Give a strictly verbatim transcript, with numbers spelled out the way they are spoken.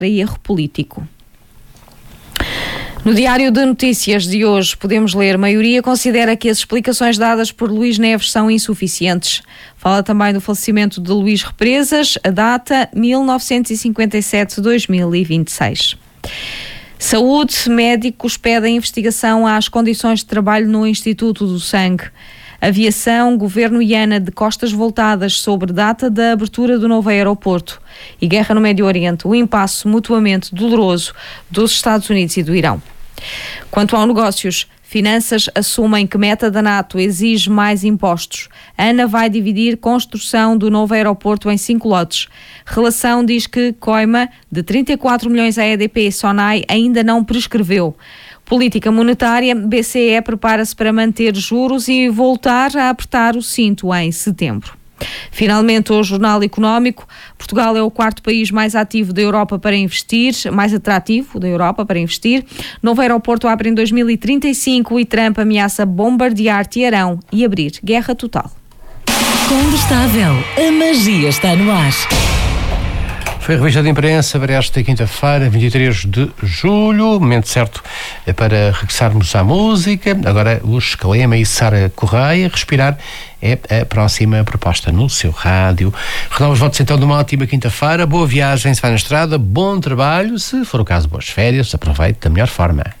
erro político. No Diário de Notícias de hoje podemos ler: maioria considera que as explicações dadas por Luís Neves são insuficientes. Fala também do falecimento de Luís Represas, a data mil novecentos e cinquenta e sete a dois mil e vinte e seis. Saúde, médicos pedem investigação às condições de trabalho no Instituto do Sangue. Aviação, governo e ANA de costas voltadas sobre data da abertura do novo aeroporto. E guerra no Médio Oriente, o impasse mutuamente doloroso dos Estados Unidos e do Irão. Quanto aos negócios, finanças assumem que meta da NATO exige mais impostos. A ANA vai dividir construção do novo aeroporto em cinco lotes. Relação diz que coima de trinta e quatro milhões à E D P e Sonai ainda não prescreveu. Política monetária, B C E prepara-se para manter juros e voltar a apertar o cinto em setembro. Finalmente, o Jornal Económico: Portugal é o quarto país mais ativo da Europa para investir, mais atrativo da Europa para investir. Novo aeroporto abre em dois mil e trinta e cinco e Trump ameaça bombardear Teherão e abrir guerra total. Condestável, a magia está no ar. Foi a revista de imprensa para esta quinta-feira, vinte e três de julho, momento certo para regressarmos à música. Agora os Calema e Sara Correia. Respirar é a próxima proposta no seu rádio. Renovamos votos então de uma ótima quinta-feira. Boa viagem se vai na estrada, bom trabalho. Se for o caso, boas férias. Aproveite da melhor forma.